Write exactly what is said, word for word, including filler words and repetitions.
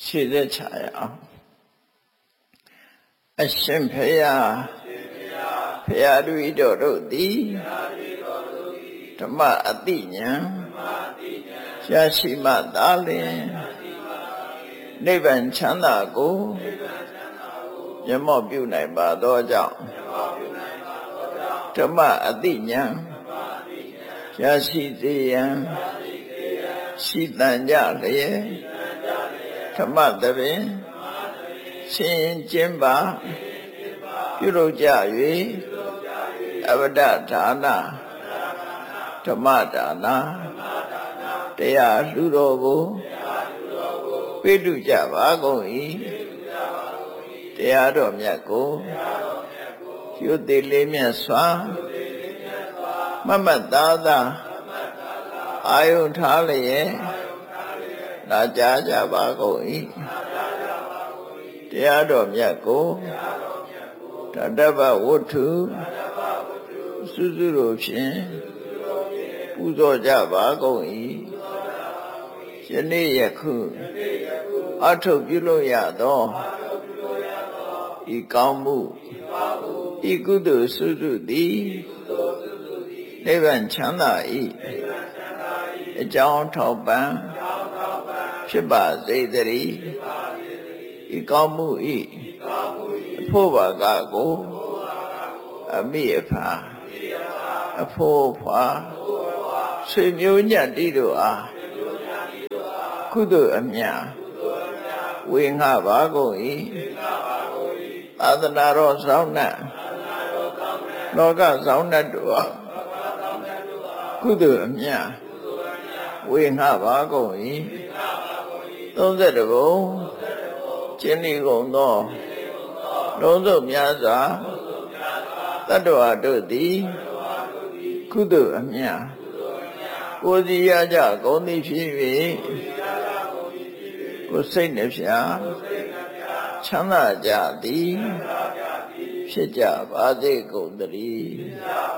ခြေသက်ချရအောင်အရှင်ဖေယဖေယတို့ဤတော်တို့သည်ဓမ္မအတိညာရရှိမှသာလျှင်နိဗ္ဗာန်ချမ်းသာကိုမျက်မှောက်ပြုနိုင်ပါသောကြောင့်ဓမ္မအတိညာရရှိစေရန်ရှိတန်ကြလျက်ဓမ္မတပင်ဆင်ကျင်းပါပြုလုပ်ကြ၍အဝဒဒါနဓမ္မဒါနတရားလူတော်ကိုပိတုကြပါကုန်၏တရားတော်မြတ်ကိုရွတ်သေးလေးမြတ်စွာမမတ်သားသားအာယုထားလျက်လာကြားကြပါကုန်၏တရားတော်မြတ်ကိုတတ္တဗဝတ္ထုစုစုတို့ဖြင့်ပူဇော်ကြပါကုန်၏ယနေ့ယခုအထုပ်ပြုလို့ရသောဤကောင်းမှုဤကုသိုလ်စုစုသည်နိဗ္ဗာန်ချမ်းသာ၏အကြောင်းထောက်ပံ့ဖြစ်ပါစေတည်းဤကောင်းမှုဤအဖို့ဘာကကိုအမိအဖာအဖို့ဖွာဆွေမျိုးညတ်တိတို့အားကုသိုလ်အမြတ်ဝေငှပါကုန်၏သာသနာတော်ဆောင်နှင့်လောကဆောင်နှင့်တို့အားကုသိုလ်အမြတ်ဝေငှပါကုန်၏သုံးဆယ်တဘုံကျင့်ဤကုန်သောလုံးစုံများစွာတတ္တဝါတို့သည်ကုသိုလ်အမြတ်ကိုယ်စီရကြကုန်သည်ဖြစ်၍ကိုယ်စိတ်နှဖျားချမ်းသာကြသည်ဖြစ်ကြပါစေကုန်သတည်း